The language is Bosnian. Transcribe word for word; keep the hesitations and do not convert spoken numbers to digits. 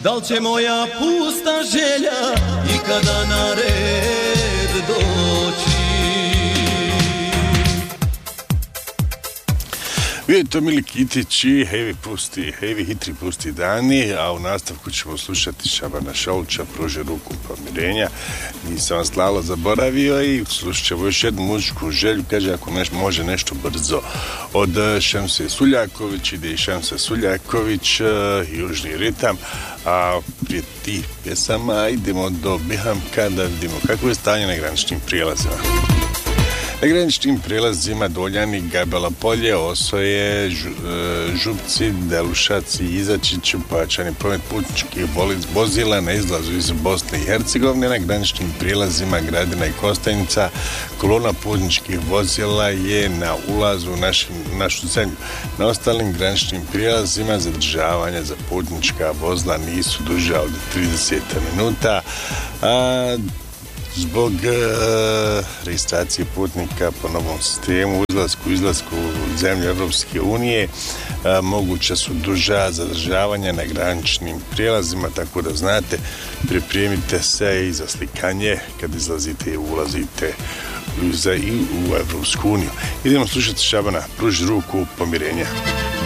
Da li će moja pusta želja ikada na red doći? Bio to Mili Kitić i Heavy pusti, Heavy hitri pusti dani, a u nastavku ćemo slušati Šabana Šaulića, Pruži ruku pomirenja. Nisam vas Lalo zaboravio i slušat ćemo još jednu muzičku želju, kaže ako neš, može nešto brzo. Od Šemse Suljaković ide i Šemse Suljaković, uh, Južni ritam, a prije tih pjesama idemo do Bihamka da vidimo kako je stanje na graničnim prijelazima. Na graničnim prijelazima Doljani, Gabela polje, Osoje, Župci, Delušaci, Izačić, pojačani promet putničkih vozila na izlazu iz Bosne i Hercegovine. Na graničnim prijelazima Gradina i Kostajnica kolona putničkih vozila je na ulazu u našim, našu zemlju. Na ostalim graničnim prijelazima zadržavanja za putnička vozila nisu duže od trideset minuta, a zbog uh, registracije putnika po novom sistemu, izlasku i izlasku u zemlje Evropske unije, uh, moguća su duža zadržavanja na graničnim prijelazima, tako da znate, pripremite se i za slikanje kad izlazite i ulazite za i u Evropsku uniju. Idemo slušati Šabana, Pruži ruku pomirenja.